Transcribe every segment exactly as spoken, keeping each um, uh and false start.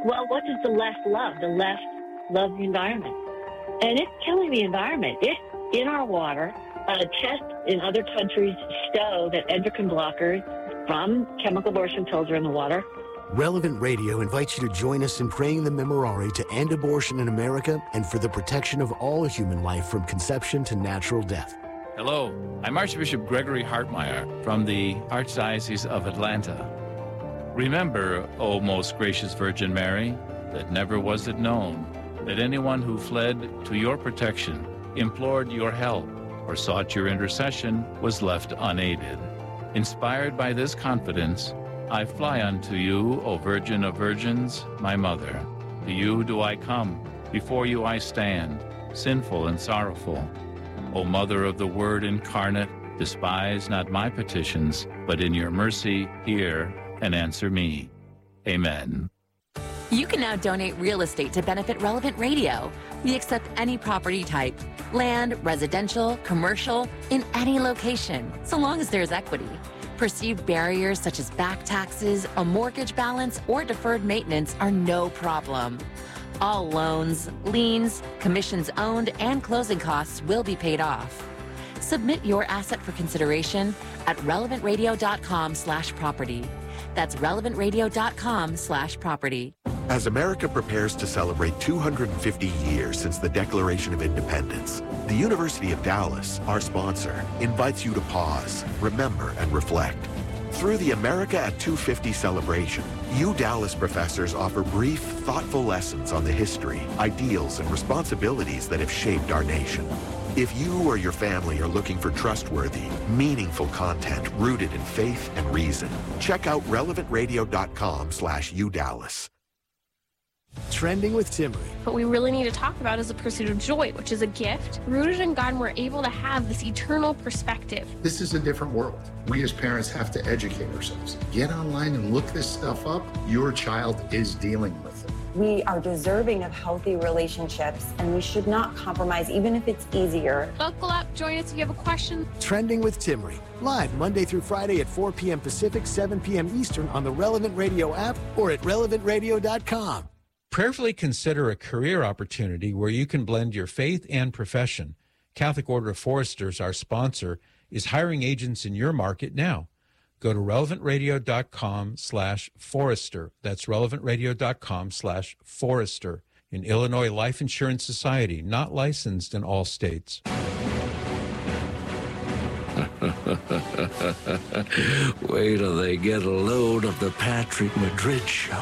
Well, what does the left love? The left loves the environment. And it's killing the environment. It's in our water. Uh, tests in other countries show that endocrine blockers from chemical abortion pills are in the water. Relevant Radio invites you to join us in praying the Memorare to end abortion in America and for the protection of all human life from conception to natural death. Hello, I'm Archbishop Gregory Hartmeyer from the Archdiocese of Atlanta. Remember, O most gracious Virgin Mary, that never was it known that anyone who fled to your protection, implored your help, or sought your intercession was left unaided. Inspired by this confidence, I fly unto you, O Virgin of Virgins, my Mother. To you do I come, before you I stand, sinful and sorrowful. O Mother of the Word incarnate, despise not my petitions, but in your mercy hear and answer me. Amen. You can now donate real estate to benefit Relevant Radio. We accept any property type, land, residential, commercial, in any location, so long as there's equity. Perceived barriers such as back taxes, a mortgage balance, or deferred maintenance are no problem. All loans, liens, commissions owned, and closing costs will be paid off. Submit your asset for consideration at relevantradio.com slash property. That's relevantradio.com slash property. As America prepares to celebrate two hundred fifty years since the Declaration of Independence, the University of Dallas, our sponsor, invites you to pause, remember, and reflect. Through the America at two fifty celebration, U Dallas professors offer brief, thoughtful lessons on the history, ideals, and responsibilities that have shaped our nation. If you or your family are looking for trustworthy, meaningful content rooted in faith and reason, check out relevantradio.com slash UDallas. Trending with Timmery. What we really need to talk about is the pursuit of joy, which is a gift rooted in God, and we're able to have this eternal perspective. This is a different world. We as parents have to educate ourselves. Get online and look this stuff up. Your child is dealing with it. We are deserving of healthy relationships, and we should not compromise, even if it's easier. Buckle up, join us if you have a question. Trending with Timmery, live Monday through Friday at four p.m. Pacific, seven p.m. Eastern on the Relevant Radio app or at relevant radio dot com. Prayerfully consider a career opportunity where you can blend your faith and profession. Catholic Order of Foresters, our sponsor, is hiring agents in your market now. Go to relevantradio.com slash forester. That's relevantradio.com slash forester. In Illinois Life Insurance Society, not licensed in all states. Wait till they get a load of the Patrick Madrid show.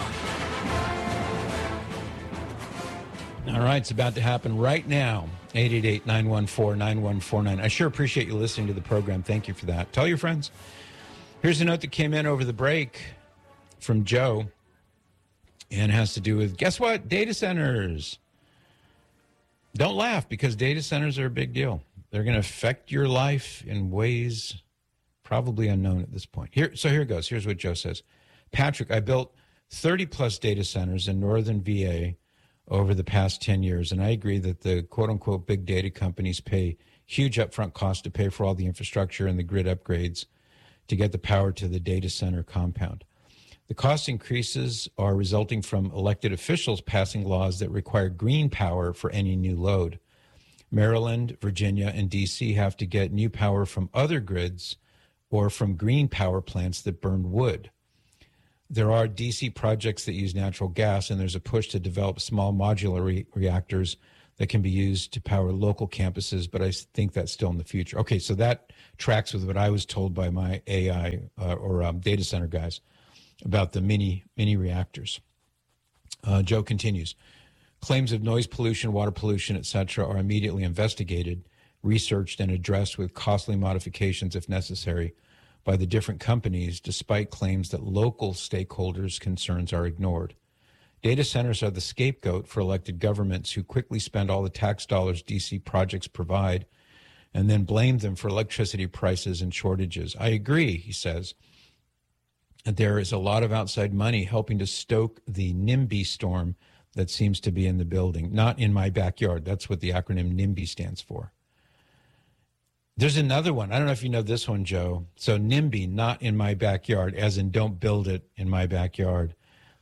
All right, it's about to happen right now. eight eight eight, nine one four, nine one four nine. I sure appreciate you listening to the program. Thank you for that. Tell your friends. Here's a note that came in over the break from Joe, and it has to do with, guess what? Data centers. Don't laugh, because data centers are a big deal. They're going to affect your life in ways probably unknown at this point. Here, so here it goes. Here's what Joe says. Patrick, I built thirty plus data centers in northern V A over the past ten years, and I agree that the quote-unquote big data companies pay huge upfront costs to pay for all the infrastructure and the grid upgrades to get the power to the data center compound. The cost increases are resulting from elected officials passing laws that require green power for any new load. Maryland, Virginia, and D C have to get new power from other grids or from green power plants that burn wood. There are D C projects that use natural gas, and there's a push to develop small modular re- reactors that can be used to power local campuses, but I think that's still in the future. Okay, so that tracks with what I was told by my A I uh, or um, data center guys about the mini mini reactors. Uh, Joe continues. Claims of noise pollution, water pollution, et cetera are immediately investigated, researched, and addressed with costly modifications if necessary by the different companies, despite claims that local stakeholders' concerns are ignored. Data centers are the scapegoat for elected governments who quickly spend all the tax dollars D C projects provide and then blame them for electricity prices and shortages. I agree, he says, that there is a lot of outside money helping to stoke the NIMBY storm that seems to be in the building. Not in my backyard. That's what the acronym NIMBY stands for. There's another one. I don't know if you know this one, Joe. So NIMBY, not in my backyard, as in don't build it in my backyard.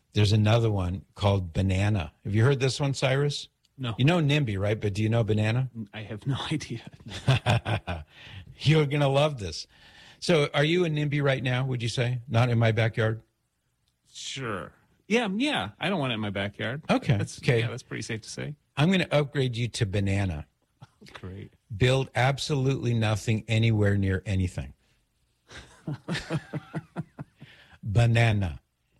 There's another one called banana. Have you heard this one, Cyrus? No. You know NIMBY, right? But do you know banana? I have no idea. You're going to love this. So are you a NIMBY right now, would you say? Not in my backyard? Sure. Yeah, yeah. I don't want it in my backyard. Okay. That's, okay. Yeah, that's pretty safe to say. I'm going to upgrade you to banana. Great. Build absolutely nothing anywhere near anything. Banana.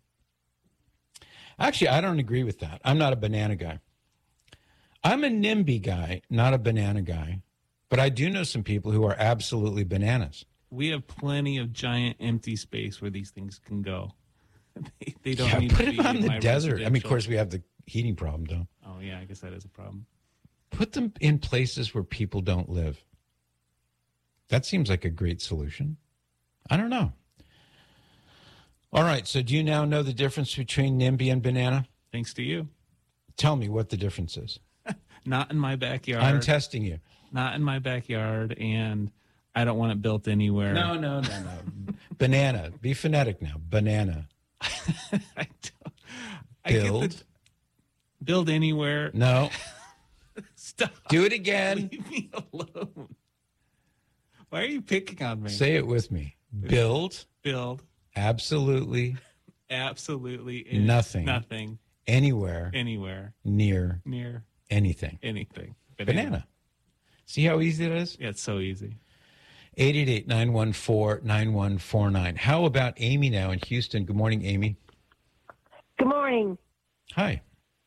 Actually, I don't agree with that. I'm not a banana guy. I'm a NIMBY guy, not a banana guy. But I do know some people who are absolutely bananas. We have plenty of giant empty space where these things can go. they, they don't yeah, need put to them be on in the my desert. I mean, of residential- course, we have the heating problem, though. Oh, yeah, I guess that is a problem. Put them in places where people don't live. That seems like a great solution. I don't know. All right, so do you now know the difference between NIMBY and banana? Thanks to you. Tell me what the difference is. Not in my backyard. I'm testing you. Not in my backyard, and I don't want it built anywhere. No, no, no, no. Banana. Be phonetic now. Banana. I don't, I Build. get the, build anywhere. No. Stop. Do it again. Leave me alone. Why are you picking on me? Say it with me. Build. Build. Absolutely. Absolutely. Nothing. Nothing. Anywhere. Anywhere. Near. Near. Anything. Anything. Banana. Banana. See how easy it is? Yeah, it's so easy. eight eight eight, nine one four, nine one four nine. How about Amy now in Houston? Good morning, Amy. Good morning. Hi.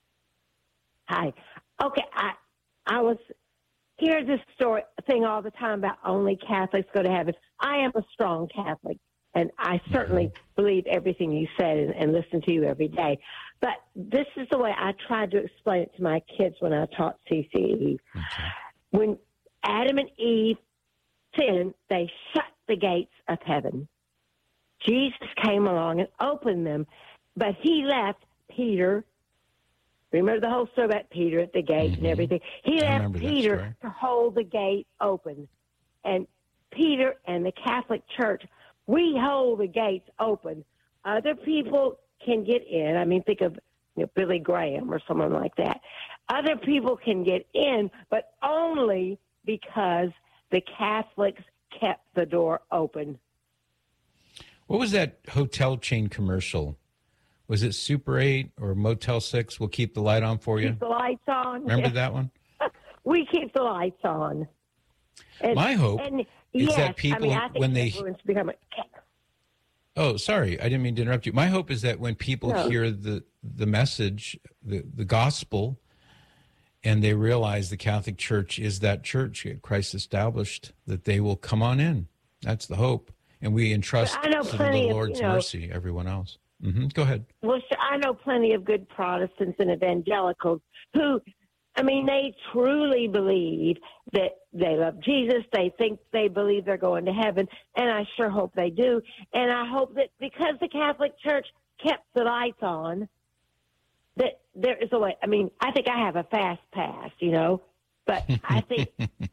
Hi. Okay, I I was hear this story thing all the time about only Catholics go to heaven. I am a strong Catholic, and I certainly mm-hmm. believe everything you said and, and listen to you every day. But this is the way I tried to explain it to my kids when I taught C C E. Okay. When Adam and Eve sinned, they shut the gates of heaven. Jesus came along and opened them, but he left Peter. Remember the whole story about Peter at the gate mm-hmm. and everything? He I left Peter to hold the gate open. And Peter and the Catholic Church, we hold the gates open. Other people can get in. I mean, think of you know, Billy Graham or someone like that. Other people can get in, but only because the Catholics kept the door open. What was that hotel chain commercial? Was it Super eight or Motel six? We'll keep the light on for you. Keep the lights on. Remember yeah. that one? We keep the lights on. And, My hope and, is yes, that people, I mean, I think when they... become a, Oh, sorry. I didn't mean to interrupt you. My hope is that when people no. hear the, the message, the, the gospel, and they realize the Catholic Church is that church that Christ established, that they will come on in. That's the hope. And we entrust I know to the plenty of, Lord's you know, mercy everyone else. Mm-hmm. Go ahead. Well, I know plenty of good Protestants and evangelicals who, I mean, they truly believe that they love Jesus. They think they believe they're going to heaven, and I sure hope they do. And I hope that because the Catholic Church kept the lights on, that there is a way. I mean, I think I have a fast pass, you know, but I think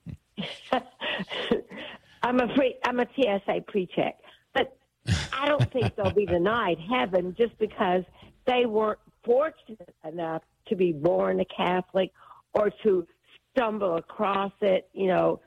I'm a free, I'm a T S A pre-check, but I don't think they'll be denied heaven just because they weren't fortunate enough to be born a Catholic or to stumble across it. You know,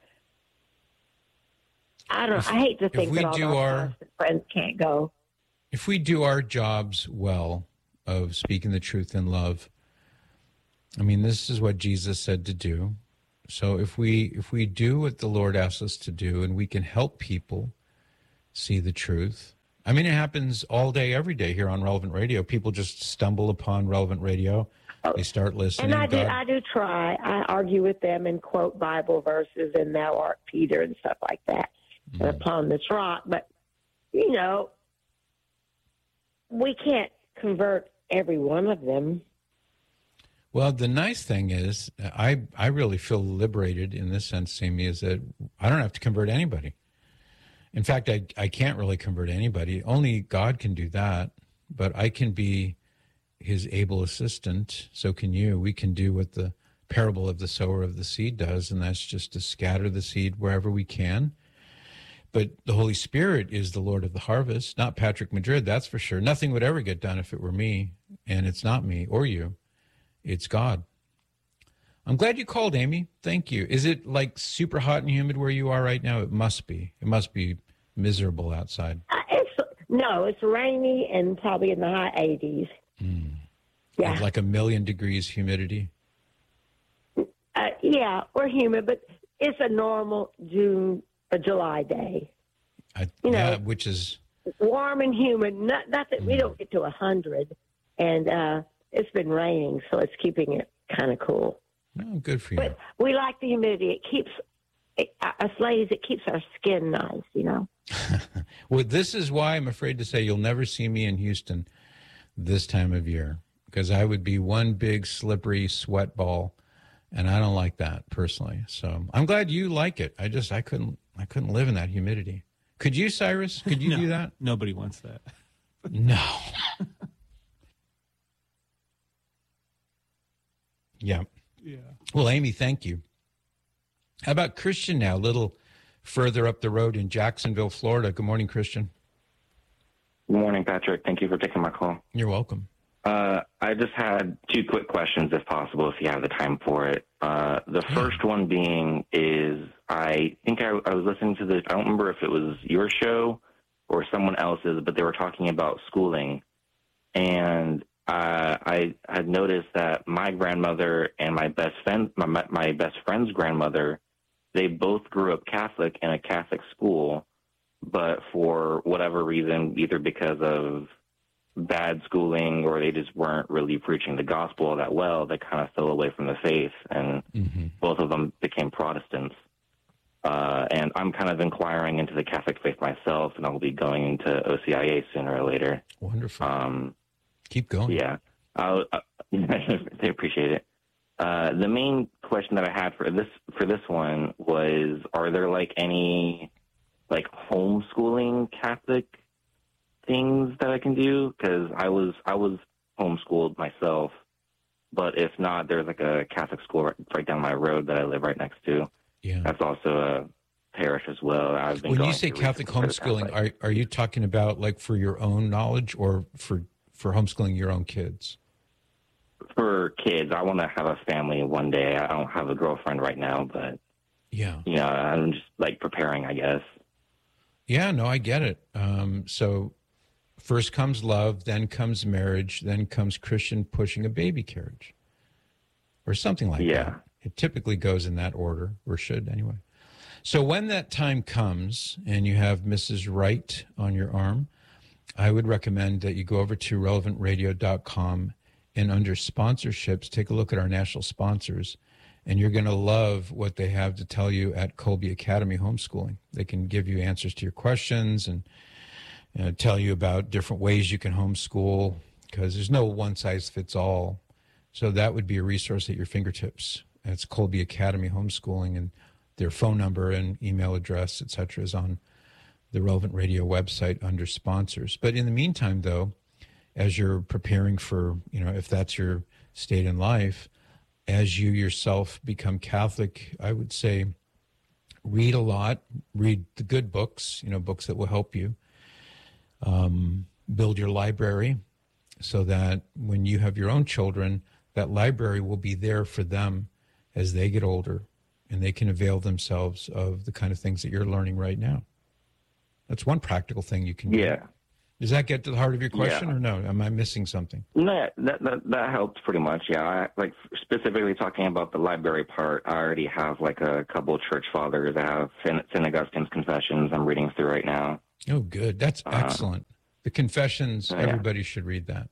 I don't. If, I hate to think we that all do our our, Protestant friends can't go. If we do our jobs well of speaking the truth in love, I mean, this is what Jesus said to do. So if we if we do what the Lord asks us to do, and we can help people see the truth. I mean, it happens all day, every day here on Relevant Radio. People just stumble upon Relevant Radio. They start listening. And I do, God, I do try. I argue with them and quote Bible verses and thou art Peter and stuff like that. Mm-hmm. And upon this rock. But, you know, we can't convert every one of them. Well, the nice thing is, I, I really feel liberated in this sense, Amy, is that I don't have to convert anybody. In fact, I, I can't really convert anybody. Only God can do that. But I can be his able assistant. So can you. We can do what the parable of the sower of the seed does, and that's just to scatter the seed wherever we can. But the Holy Spirit is the Lord of the harvest, not Patrick Madrid, that's for sure. Nothing would ever get done if it were me. and it's not me or you. It's God. I'm glad you called, Amy. Thank you. Is it like super hot and humid where you are right now? It must be. It must be miserable outside. Uh, it's no, it's rainy and probably in the high eighties. Mm. Yeah, Like a million degrees humidity. uh, yeah, or humid, but it's a normal June or July day. I, You know, yeah, which is warm and humid. Not, not that we don't get to a hundred, and uh, it's been raining, so it's keeping it kind of cool. oh, good for you. But we like the humidity. It keeps it, us ladies. It keeps our skin nice, you know. Well, this is why I'm afraid to say you'll never see me in Houston this time of year, because I would be one big slippery sweat ball, and I don't like that personally. So I'm glad you like it. I just I couldn't I couldn't live in that humidity. Could you, Cyrus? Could you No, do that? Nobody wants that. No. Yeah. Yeah. Well, Amy, thank you. How about Christian now, a little further up the road in Jacksonville, Florida? Good morning, Christian. Good morning, Patrick. Thank you for taking my call. You're welcome. Uh, I just had two quick questions, if possible, if you have the time for it. Uh, the first one being is I think I, I was listening to the, I don't remember if it was your show or someone else's, but they were talking about schooling. And uh, I had noticed that my grandmother and my best friend, my, my best friend's grandmother, they both grew up Catholic in a Catholic school, but for whatever reason, either because of bad schooling or they just weren't really preaching the gospel all that well, they kind of fell away from the faith, and mm-hmm. both of them became Protestants. Uh, and I'm kind of inquiring into the Catholic faith myself, and I'll be going into O C I A sooner or later. Wonderful. Um, Keep going. Yeah. I'll, uh, they appreciate it. Uh, the main question that I had for this for this one was, are there like any like homeschooling Catholic things that I can do? Because I was I was homeschooled myself, but if not, there's like a Catholic school right, right down my road that I live right next to. Yeah, that's also a parish as well. I've been when going you say Catholic homeschooling, Catholic. are are you talking about like for your own knowledge or for for homeschooling your own kids? For kids, I want to have a family one day. I don't have a girlfriend right now, but yeah, you know, I'm just like preparing, I guess. Yeah, no, I get it. Um, so first comes love, then comes marriage, then comes Christian pushing a baby carriage or something like yeah. that. It typically goes in that order, or should anyway. So when that time comes and you have Missus Wright on your arm, I would recommend that you go over to relevant radio dot com and under sponsorships, take a look at our national sponsors, and you're going to love what they have to tell you at Colby Academy Homeschooling. They can give you answers to your questions and uh, tell you about different ways you can homeschool, because there's no one-size-fits-all. So that would be a resource at your fingertips. That's Colby Academy Homeschooling, and their phone number and email address, et cetera, is on the Relevant Radio website under sponsors. But in the meantime, though, as you're preparing for, you know, if that's your state in life, as you yourself become Catholic, I would say read a lot, read the good books, you know, books that will help you. Um, build your library so that when you have your own children, that library will be there for them as they get older, and they can avail themselves of the kind of things that you're learning right now. That's one practical thing you can do. Yeah. Does that get to the heart of your question, yeah. or no? Am I missing something? No, that, that that helps pretty much. Yeah, I, like specifically talking about the library part, I already have like a couple of church fathers. I have Saint Augustine's Confessions I'm reading through right now. Oh, good. That's uh, excellent. The Confessions, yeah. everybody should read that.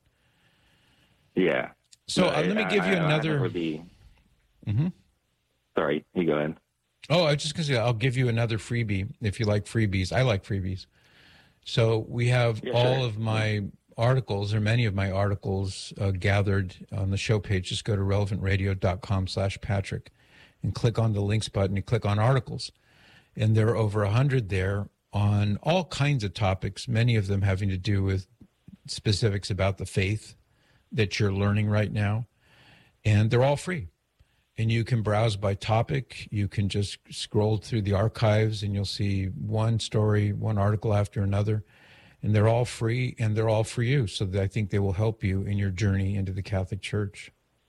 Yeah. So no, uh, let me I, give you I, another. I the... mm-hmm. Sorry, you go ahead. Oh, I was just going to say, I'll give you another freebie if you like freebies. I like freebies. So we have yeah, all sure. of my articles, or many of my articles, uh, gathered on the show page. Just go to relevant radio dot com slash Patrick and click on the links button and click on articles. And there are over a hundred there on all kinds of topics, many of them having to do with specifics about the faith that you're learning right now. And they're all free. And you can browse by topic. You can just scroll through the archives and you'll see one story, one article after another. And they're all free, and they're all for you. So I think they will help you in your journey into the Catholic Church.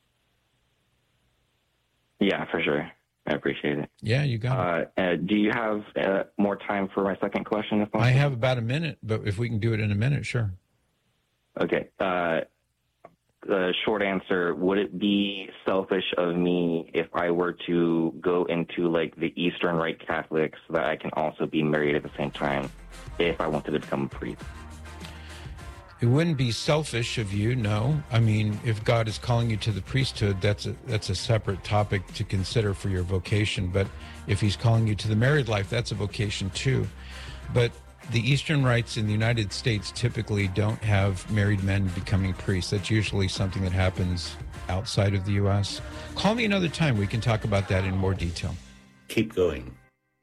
Yeah, for sure. I appreciate it. Yeah, you got uh, it. Uh, do you have uh, more time for my second question? If I have about a minute, but if we can do it in a minute, sure. Okay. Uh, the short answer, would it be selfish of me if I were to go into like the Eastern Rite Catholics so that I can also be married at the same time if I wanted to become a priest? It wouldn't be selfish of you, no. I mean, if God is calling you to the priesthood, that's a, that's a separate topic to consider for your vocation. But if he's calling you to the married life, that's a vocation too. But the Eastern rites in the United States typically don't have married men becoming priests. That's usually something that happens outside of the U S. Call me another time. We can talk about that in more detail. Keep going.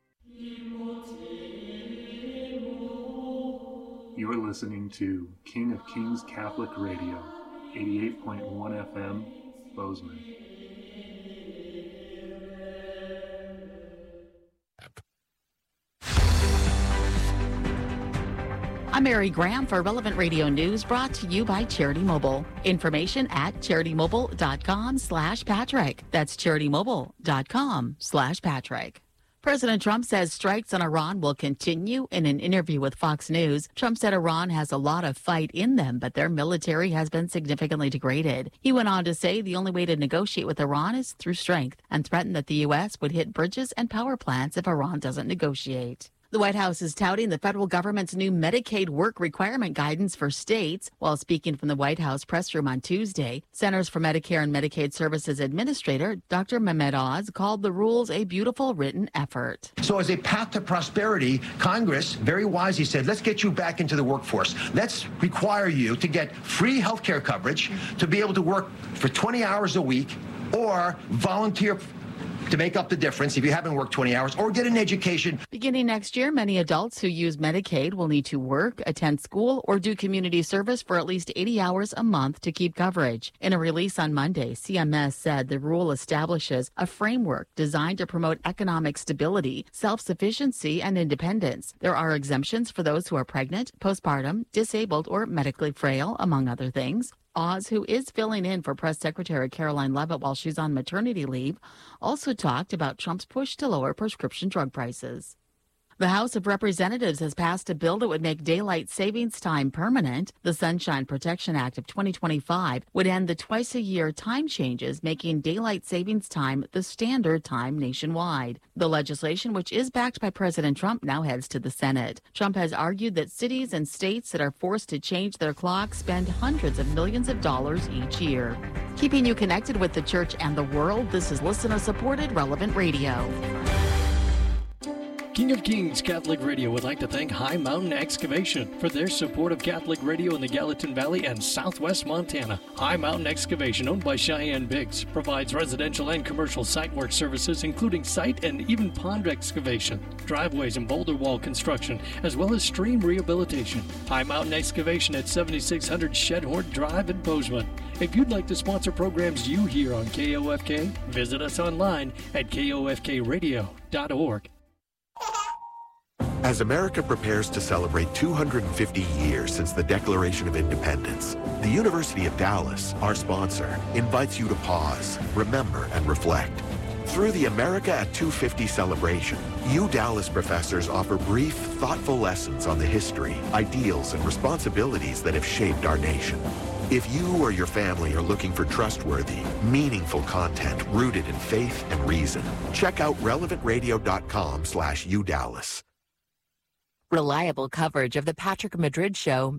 You are listening to King of Kings Catholic Radio, eighty-eight point one F M, Bozeman. I'm Mary Graham for Relevant Radio News, brought to you by Charity Mobile. Information at charitymobile.com slash Patrick. That's charitymobile.com slash Patrick. President Trump says strikes on Iran will continue. In an interview with Fox News, Trump said Iran has a lot of fight in them, but their military has been significantly degraded. He went on to say the only way to negotiate with Iran is through strength, and threatened that the U S would hit bridges and power plants if Iran doesn't negotiate. The White House is touting the federal government's new Medicaid work requirement guidance for states. While speaking from the White House press room on Tuesday, Centers for Medicare and Medicaid Services Administrator Doctor Mehmet Oz called the rules a beautiful written effort. So as a path to prosperity, Congress very wisely said, let's get you back into the workforce. Let's require you to get free health care coverage, to be able to work for twenty hours a week, or volunteer to make up the difference if you haven't worked twenty hours, or get an education. Beginning next year, many adults who use Medicaid will need to work, attend school, or do community service for at least eighty hours a month to keep coverage. In a release on Monday, C M S said the rule establishes a framework designed to promote economic stability, self-sufficiency, and independence. There are exemptions for those who are pregnant, postpartum, disabled, or medically frail, among other things. Oz, who is filling in for Press Secretary Caroline Leavitt while she's on maternity leave, also talked about Trump's push to lower prescription drug prices. The House of Representatives has passed a bill that would make daylight savings time permanent. The Sunshine Protection Act of twenty twenty-five would end the twice-a-year time changes, making daylight savings time the standard time nationwide. The legislation, which is backed by President Trump, now heads to the Senate. Trump has argued that cities and states that are forced to change their clocks spend hundreds of millions of dollars each year. Keeping you connected with the church and the world, this is listener-supported Relevant Radio. King of Kings Catholic Radio would like to thank High Mountain Excavation for their support of Catholic radio in the Gallatin Valley and southwest Montana. High Mountain Excavation, owned by Cheyenne Biggs, provides residential and commercial site work services, including site and even pond excavation, driveways and boulder wall construction, as well as stream rehabilitation. High Mountain Excavation at seventy-six hundred Shedhorn Drive in Bozeman. If you'd like to sponsor programs you hear on K O F K, visit us online at K O F K radio dot org. As America prepares to celebrate two hundred fifty years since the Declaration of Independence, the University of Dallas, our sponsor, invites you to pause, remember, and reflect. Through the America at two fifty celebration, U Dallas professors offer brief, thoughtful lessons on the history, ideals, and responsibilities that have shaped our nation. If you or your family are looking for trustworthy, meaningful content rooted in faith and reason, check out relevant radio dot com slash U Dallas. Reliable coverage of the Patrick Madrid Show